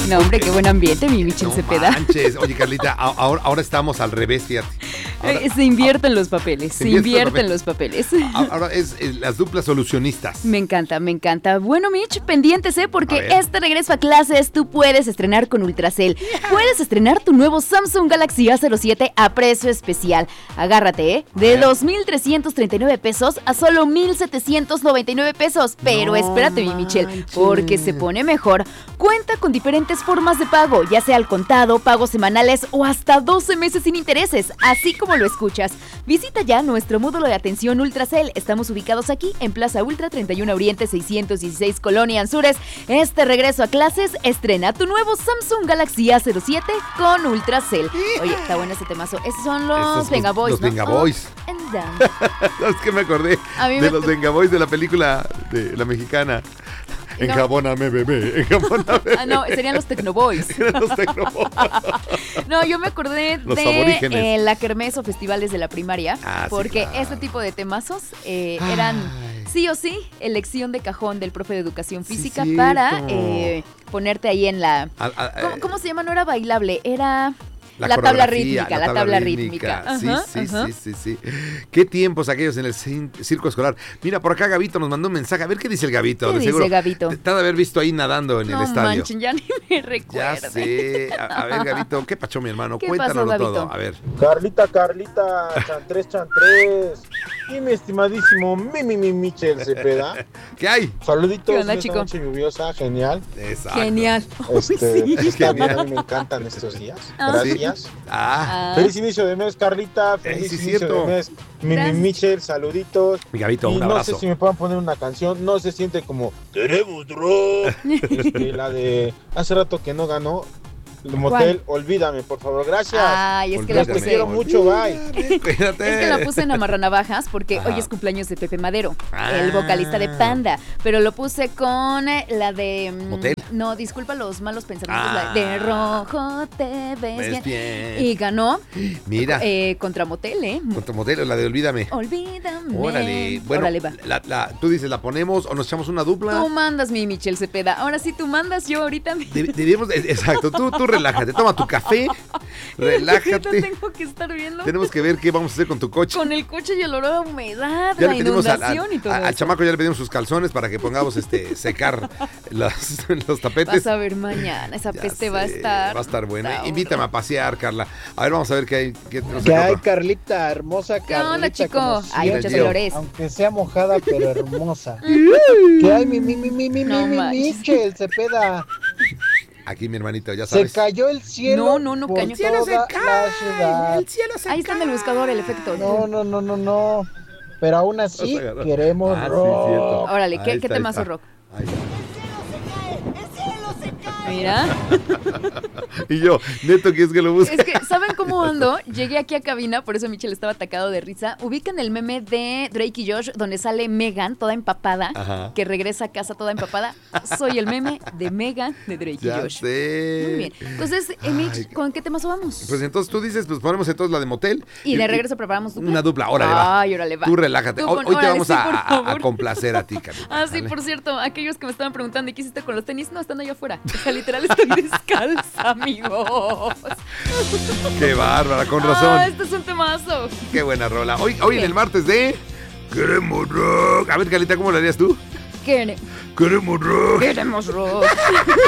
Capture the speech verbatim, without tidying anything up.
No, hombre, qué buen ambiente, mi Michel No Cepeda. manches. Oye, Carlita, a- ahora, ahora estamos al revés, fíjate. Ahora, Eh, se invierten los papeles, se invierte invierten los los papeles. a- ahora es eh, las duplas solucionistas. Me encanta, me encanta. Bueno, Mitch, pendientes, ¿eh? A Porque ver. este regreso a clases tú puedes estrenar con Ultracel. Puedes estrenar tu nuevo Samsung Galaxy A cero siete a precio especial. Agárrate, ¿eh? De ver. dos mil trescientos treinta y nueve pesos a solo mil setecientos noventa y nueve pesos. Pero No espérate, mi Michelle, manches. porque se pone mejor. Cuenta con diferentes formas de pago, ya sea al contado, pagos semanales o hasta doce meses sin intereses, así como lo escuchas. Visita ya nuestro módulo de atención Ultracel. Estamos ubicados aquí en Plaza Ultra treinta y uno Oriente seiscientos dieciséis Colonia Anzures. Este regreso a clases, estrena tu nuvo Samsung Galaxy A cero siete con Ultracel. Oye, está bueno ese temazo. Esos son los Esos, los- Venga Boys, los ¿no? Venga Boys. Up and down. Es que me acordé A mí de me- los Venga Boys de la película de la mexicana. No. Enjabóname, bebé. Enjabóname. Ah, no, serían los Tecnoboys. Eran los Tecnoboys. No, yo me acordé Los de aborígenes. eh, la kermés o festivales de la primaria, Ah, sí, porque claro. este tipo de temazos eh, eran Ay. sí o sí elección de cajón del profe de educación Sí, física cierto. para eh, ponerte ahí en la... Al- al- ¿Cómo, eh, cómo se llama? No era bailable, era... La, La tabla coreografía, rítmica, la tabla rítmica. Sí, Ajá, sí, ajá. sí, sí, sí. Qué tiempos aquellos en el cin- circo escolar. Mira, por acá Gabito nos mandó un mensaje. A ver qué dice el Gabito. ¿Qué de dice seguro. Gabito? Te, te ha de haber visto ahí nadando en No el estadio. manchen, ya ni me Ya recuerdo. sé. A, a ver, Gabito, ¿qué pasó, mi hermano? ¿Qué Cuéntanoslo pasó, todo. Gabito? A ver. Carlita, Carlita, chantres, chantres. Y mi estimadísimo mi, mi, mi, Michel Cepeda. ¿Qué hay? Saluditos. ¿Qué onda, en esta chico? noche lluviosa, genial. Exacto. Genial. Este, Sí. está bien, a mí me encantan estos días. Ah. Gracias. Ah, Ah, Feliz inicio de mes, Carlita. Ey, Feliz sí, inicio cierto. de mes. Mi, mi, Gracias. Michel, saluditos. mi Gabito, Y un no abrazo. sé si me puedan poner una canción. No se siente como Queremos rock. Este, la de hace rato que no ganó. El motel, olvídame, por favor. Gracias. Ay, es que la Los Olvídame. puse... quiero mucho, bye. Cuídate. Es que la puse en amarranavajas porque Ajá. hoy es cumpleaños de Pepe Madero, Ah. el vocalista de Panda. Pero lo puse con eh, la de. mm, Motel. No, disculpa los malos pensamientos. Ah. La de rojo te ves Ves bien. bien. Y ganó Mira, eh, contra Motel, ¿eh? con tu modelo, la de Olvídame. Olvídame. Órale. Bueno, Órale, va. la- la- tú dices, ¿la ponemos o nos echamos una dupla? Tú mandas, mi Michel Cepeda. Ahora sí tú mandas, yo ahorita me. De- Debemos, de- exacto, tú, tú relájate, toma tu café, Ahorita relájate. tengo que estar viendo. Tenemos que ver qué vamos a hacer con tu coche. Con el coche y el olor a humedad, Ya la le pedimos al, inundación al- y todo al eso. chamaco, ya le pedimos sus calzones para que pongamos este secar los, los tapetes. Vas a ver mañana, esa Ya peste va a sé, estar. Va a estar buena. sabrosa. Invítame a pasear, Carla. A ver, vamos a ver qué hay. Qué, no sé ¿Qué hay, qué- Carlita? Hermosa ¿Qué Carlita. onda, chico? como Hay Mira, muchos Gio. olores. Aunque sea mojada, pero hermosa. ¿Qué hay, mi, mi, mi, mi, mi, No mi, mi, manches. Michel Cepeda? Aquí, mi hermanito, ya Se sabes. cayó el cielo. No, no, no por cayó. El cielo se toda cae, la ciudad. el cielo se Ahí está en el buscador el efecto. No, no, no, no, no. Pero aún así, Vas a agarrar. queremos Ah, sí, rock. cierto. Órale, ¿qué, Ahí qué está, temazo ahí está. rock? Ahí está. Mira. Y yo, neto, ¿quieres que lo busque? Es que, ¿saben cómo ando? Llegué aquí a cabina, por eso Michelle estaba atacado de risa. Ubican el meme de Drake y Josh, donde sale Megan toda empapada, Ajá. que regresa a casa toda empapada. Soy el meme de Megan de Drake y Ya Josh. sé. Muy bien. Entonces, eh, Mitch, Ay, ¿con qué temazo vamos? Pues entonces tú dices, pues ponemos entonces la de motel. y de regreso preparamos dupla. Una dupla, órale, va. Ay, órale, va. Tú relájate. Tú Hoy, pon- hoy te órale, vamos sí, a, por a- a favor. complacer a ti, Carlita. Ah, sí, ¿vale? por cierto, aquellos que me estaban preguntando, ¿y qué hiciste con los tenis? No, están allá afuera. O sea, literal estoy descalza, amigos. Qué bárbara, con Ah, razón. este es un temazo. Qué buena rola. Hoy, hoy en el martes de Queremos Rock. A ver, Carlita, ¿cómo lo harías tú? Quere- Queremos Rock. Queremos rock.